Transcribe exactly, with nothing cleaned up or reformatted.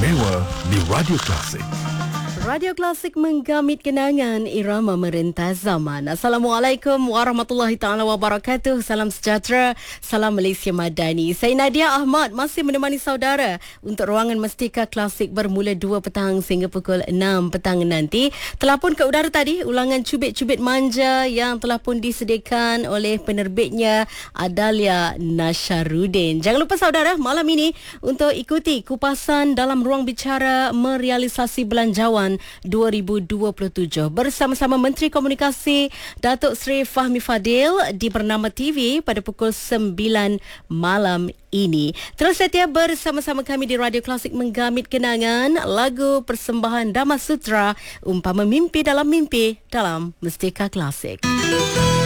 istimewa di Radio Klasik. Radio Klasik menggamit kenangan irama merentas zaman. Assalamualaikum warahmatullahi taala wabarakatuh. Salam sejahtera, salam Malaysia Madani. Saya Nadia Ahmad masih menemani saudara untuk ruangan Mestika Klasik bermula dua petang sehingga pukul enam petang nanti. Telah pun ke udara tadi ulangan Cubit-Cubit Manja yang telah pun disediakan oleh penerbitnya Adalia Nasharuddin. Jangan lupa saudara, malam ini untuk ikuti kupasan dalam ruang bicara merealisasi belanjawan dua ribu dua puluh tujuh bersama-sama Menteri Komunikasi Datuk Seri Fahmi Fadil di Bernama T V pada pukul sembilan malam ini. Terus setia bersama-sama kami di Radio Klasik menggamit kenangan lagu persembahan Dhamma Sutra Umpama Mimpi Dalam Mimpi dalam Mestika Klasik.